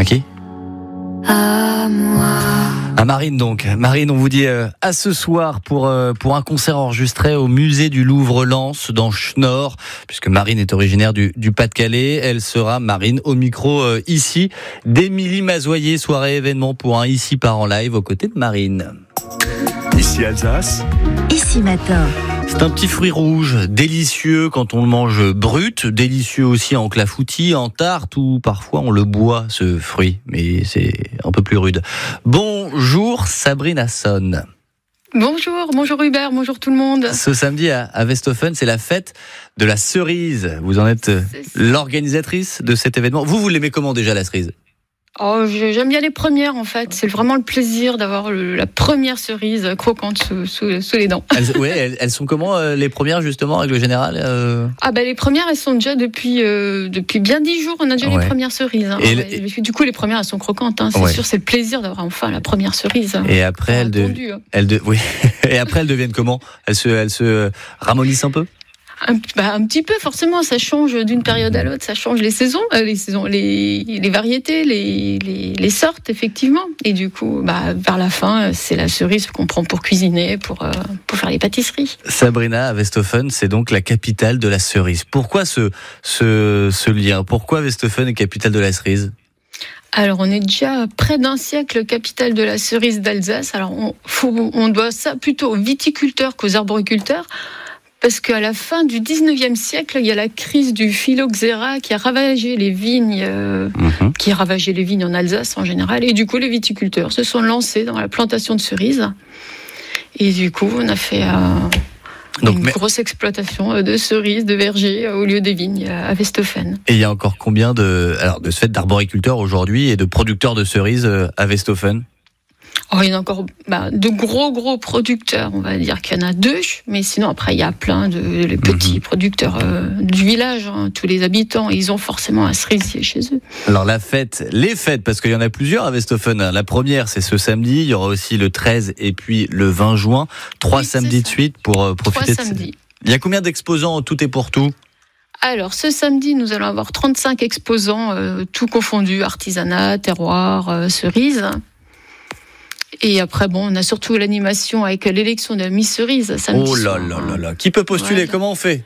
qui ? À moi. À Marine donc. Marine, on vous dit à ce soir pour un concert enregistré au musée du Louvre-Lens dans Schnorr, puisque Marine est originaire du Pas-de-Calais. Elle sera, Marine, au micro ici d'Émilie Mazoyer, soirée événement pour un Ici part en live aux côtés de Marine. Ici Alsace. Ici matin. C'est un petit fruit rouge, délicieux quand on le mange brut, délicieux aussi en clafoutis, en tarte ou parfois on le boit ce fruit, mais c'est un peu plus rude. Bonjour Sabrina Sonn. Bonjour Hubert, bonjour tout le monde. Ce samedi à Westhoffen, c'est la fête de la cerise. Vous en êtes l'organisatrice de cet événement. Vous l'aimez comment déjà la cerise ? Oh, j'aime bien les premières en fait. C'est vraiment le plaisir d'avoir la première cerise croquante sous les dents. Elles sont comment les premières justement, en règle générale Les premières elles sont déjà depuis bien 10 jours. On a déjà les premières cerises. Du coup les premières elles sont croquantes. C'est sûr, c'est le plaisir d'avoir enfin la première cerise. Et après elles deviennent comment ? Elles se ramollissent un peu ? Un petit peu, forcément, ça change d'une période à l'autre, ça change les saisons, les variétés, les sortes, effectivement. Et du coup, vers la fin, c'est la cerise qu'on prend pour cuisiner, pour faire les pâtisseries. Sabrina, à Westhoffen, c'est donc la capitale de la cerise. Pourquoi ce lien ? Pourquoi Westhoffen est capitale de la cerise ? Alors, on est déjà près d'un siècle capitale de la cerise d'Alsace. Alors, on doit ça plutôt aux viticulteurs qu'aux arboriculteurs. Parce qu'à la fin du 19e siècle, il y a la crise du phylloxéra qui a ravagé les vignes, en Alsace en général. Et du coup, les viticulteurs se sont lancés dans la plantation de cerises. Et du coup, on a fait une grosse exploitation de cerises, de vergers au lieu des vignes à Westhoffen. Et il y a encore combien de ce fait d'arboriculteurs aujourd'hui et de producteurs de cerises à Westhoffen ? Il y en a encore de gros producteurs, on va dire qu'il y en a 2, mais sinon après il y a plein de les petits producteurs du village, tous les habitants, ils ont forcément un cerisier chez eux. Alors les fêtes, parce qu'il y en a plusieurs à Westhoffen. La première c'est ce samedi, il y aura aussi le 13 et puis le 20 juin, 3 samedis de suite pour profiter 3 samedis. Il y a combien d'exposants en tout et pour tout ? Alors, ce samedi, nous allons avoir 35 exposants, tout confondus, artisanat, terroir, cerises. Et après, on a surtout l'animation avec l'élection de Miss Cerise samedi soir. Oh là là là là. Qui peut postuler ? Voilà. Comment on fait ?